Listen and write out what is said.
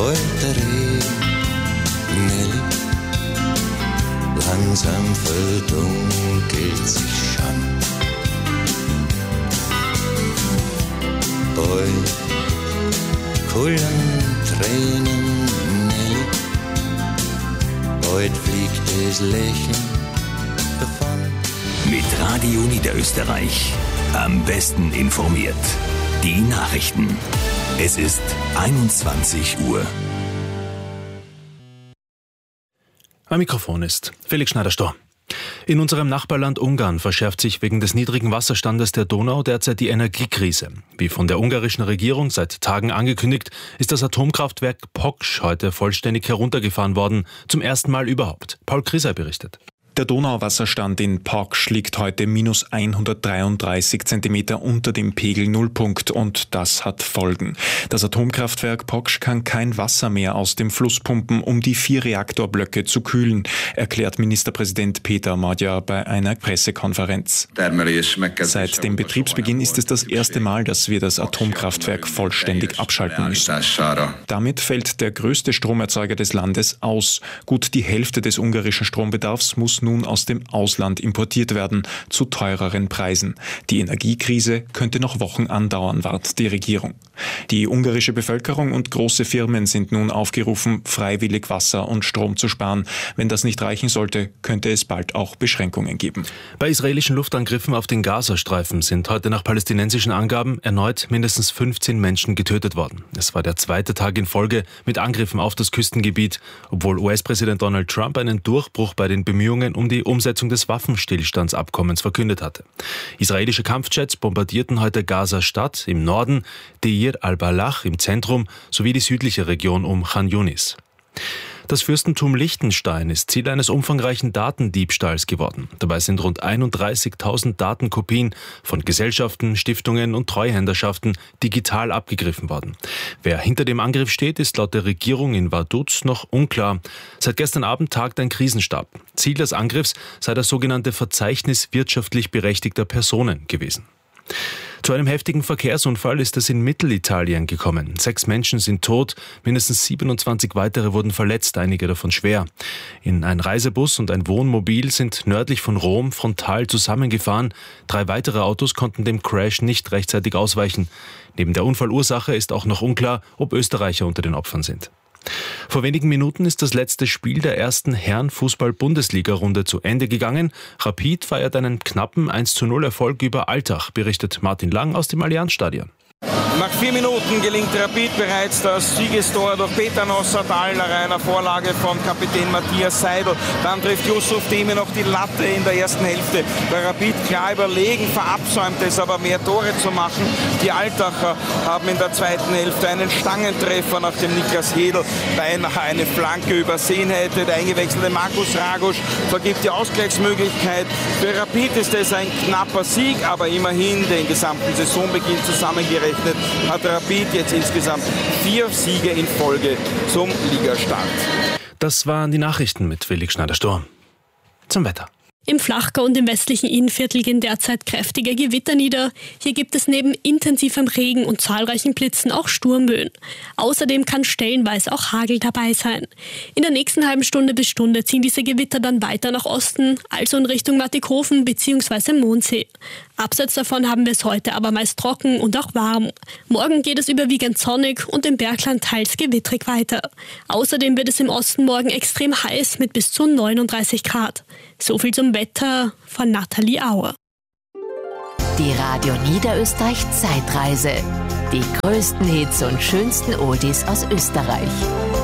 alter Nelly, langsam verdunkelt sich schon. Bald kullern Tränen, Nelly, bald fliegt das Lächeln davon. Mit Radio Niederösterreich. Am besten informiert. Die Nachrichten. Es ist 21 Uhr. Am Mikrofon ist Felix Schneider-Storr. In unserem Nachbarland Ungarn verschärft sich wegen des niedrigen Wasserstandes der Donau derzeit die Energiekrise. Wie von der ungarischen Regierung seit Tagen angekündigt, ist das Atomkraftwerk Poksch heute vollständig heruntergefahren worden. Zum ersten Mal überhaupt. Paul Krisey berichtet. Der Donauwasserstand in Poksch liegt heute minus 133 Zentimeter unter dem Pegel-Nullpunkt und das hat Folgen. Das Atomkraftwerk Poksch kann kein Wasser mehr aus dem Fluss pumpen, um die 4 Reaktorblöcke zu kühlen, erklärt Ministerpräsident Péter Magyar bei einer Pressekonferenz. Seit dem Betriebsbeginn ist es das erste Mal, dass wir das Atomkraftwerk vollständig abschalten müssen. Damit fällt der größte Stromerzeuger des Landes aus. Gut die Hälfte des ungarischen Strombedarfs muss nun aus dem Ausland importiert werden, zu teureren Preisen. Die Energiekrise könnte noch Wochen andauern, warnt die Regierung. Die ungarische Bevölkerung und große Firmen sind nun aufgerufen, freiwillig Wasser und Strom zu sparen. Wenn das nicht reichen sollte, könnte es bald auch Beschränkungen geben. Bei israelischen Luftangriffen auf den Gazastreifen sind heute nach palästinensischen Angaben erneut mindestens 15 Menschen getötet worden. Es war der zweite Tag in Folge mit Angriffen auf das Küstengebiet, obwohl US-Präsident Donald Trump einen Durchbruch bei den Bemühungen um die Umsetzung des Waffenstillstandsabkommens verkündet hatte. Israelische Kampfjets bombardierten heute Gaza-Stadt im Norden, Deir al-Balach im Zentrum sowie die südliche Region um Khan Yunis. Das Fürstentum Liechtenstein ist Ziel eines umfangreichen Datendiebstahls geworden. Dabei sind rund 31.000 Datenkopien von Gesellschaften, Stiftungen und Treuhänderschaften digital abgegriffen worden. Wer hinter dem Angriff steht, ist laut der Regierung in Vaduz noch unklar. Seit gestern Abend tagt ein Krisenstab. Ziel des Angriffs sei das sogenannte Verzeichnis wirtschaftlich berechtigter Personen gewesen. Zu einem heftigen Verkehrsunfall ist es in Mittelitalien gekommen. 6 Menschen sind tot, mindestens 27 weitere wurden verletzt, einige davon schwer. Ein Reisebus und ein Wohnmobil sind nördlich von Rom frontal zusammengefahren. 3 weitere Autos konnten dem Crash nicht rechtzeitig ausweichen. Neben der Unfallursache ist auch noch unklar, ob Österreicher unter den Opfern sind. Vor wenigen Minuten ist das letzte Spiel der ersten Herren-Fußball-Bundesliga-Runde zu Ende gegangen. Rapid feiert einen knappen 1:0-Erfolg über Altach, berichtet Martin Lang aus dem Allianzstadion. Nach 4 Minuten gelingt Rapid bereits das Siegestor durch Peter Nossatal nach einer Vorlage von Kapitän Matthias Seidel. Dann trifft Yusuf Demir noch die Latte in der ersten Hälfte. Der Rapid klar überlegen, verabsäumt es aber mehr Tore zu machen. Die Altacher haben in der zweiten Hälfte einen Stangentreffer, nachdem Niklas Hedl beinahe eine Flanke übersehen hätte. Der eingewechselte Markus Ragusch vergibt die Ausgleichsmöglichkeit. Für Rapid ist es ein knapper Sieg, aber immerhin den gesamten Saisonbeginn zusammengerechnet hat Rapid jetzt insgesamt 4 Siege in Folge zum Ligastart. Das waren die Nachrichten mit Felix Schneider-Storr. Zum Wetter. Im Flachgau und im westlichen Innviertel gehen derzeit kräftige Gewitter nieder. Hier gibt es neben intensivem Regen und zahlreichen Blitzen auch Sturmböen. Außerdem kann stellenweise auch Hagel dabei sein. In der nächsten halben Stunde bis Stunde ziehen diese Gewitter dann weiter nach Osten, also in Richtung Wattighofen bzw. Mondsee. Abseits davon haben wir es heute aber meist trocken und auch warm. Morgen geht es überwiegend sonnig und im Bergland teils gewittrig weiter. Außerdem wird es im Osten morgen extrem heiß mit bis zu 39 Grad. So viel zum Wetter von Nathalie Auer. Die Radio Niederösterreich Zeitreise. Die größten Hits und schönsten Oldies aus Österreich.